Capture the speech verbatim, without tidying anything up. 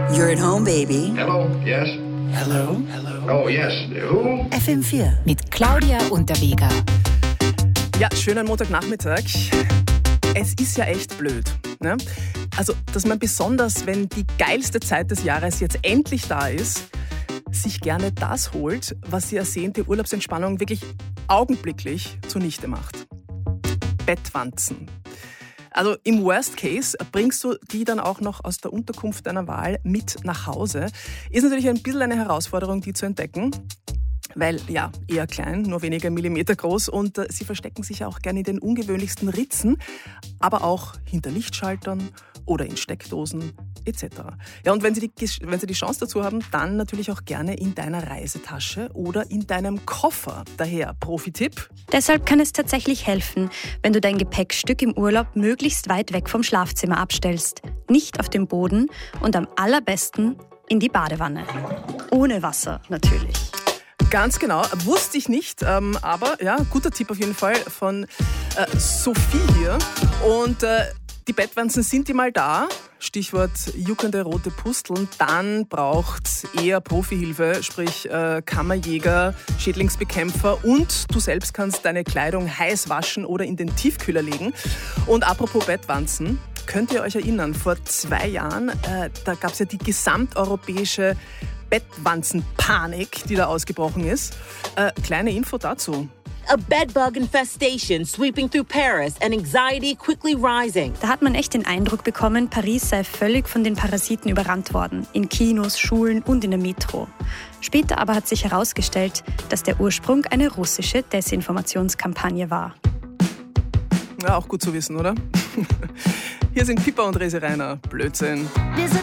You're at home, baby. Hello, yes. Hello? Hello? Oh, yes. Who? F M vier. Mit Claudia Unterweger. Ja, schönen Montagnachmittag. Es ist ja echt blöd, ne? Also, dass man besonders, wenn die geilste Zeit des Jahres jetzt endlich da ist, sich gerne das holt, was die ersehnte Urlaubsentspannung wirklich augenblicklich zunichte macht. Bettwanzen. Also im Worst Case bringst du die dann auch noch aus der Unterkunft deiner Wahl mit nach Hause. Ist natürlich ein bisschen eine Herausforderung, die zu entdecken. Weil, ja, eher klein, nur wenige Millimeter groß und äh, sie verstecken sich auch gerne in den ungewöhnlichsten Ritzen, aber auch hinter Lichtschaltern oder in Steckdosen et cetera. Ja, und wenn sie, die, wenn sie die Chance dazu haben, dann natürlich auch gerne in deiner Reisetasche oder in deinem Koffer. Daher Profi-Tipp. Deshalb kann es tatsächlich helfen, wenn du dein Gepäckstück im Urlaub möglichst weit weg vom Schlafzimmer abstellst. Nicht auf dem Boden und am allerbesten in die Badewanne. Ohne Wasser natürlich. Ganz genau, wusste ich nicht, ähm, aber ja, guter Tipp auf jeden Fall von äh, Sophie hier. Und äh, die Bettwanzen sind die mal da, Stichwort juckende rote Pusteln, dann braucht's eher Profihilfe, sprich äh, Kammerjäger, Schädlingsbekämpfer und du selbst kannst deine Kleidung heiß waschen oder in den Tiefkühler legen. Und apropos Bettwanzen, könnt ihr euch erinnern, vor zwei Jahren, äh, da gab's ja die gesamteuropäische Bettwanzenpanik, die da ausgebrochen ist. Äh, kleine Info dazu. A bedbug infestation sweeping through Paris and anxiety quickly rising. Da hat man echt den Eindruck bekommen, Paris sei völlig von den Parasiten überrannt worden. In Kinos, Schulen und in der Metro. Später aber hat sich herausgestellt, dass der Ursprung eine russische Desinformationskampagne war. Ja, auch gut zu wissen, oder? Hier sind Pippa und Resi Reiner. Blödsinn.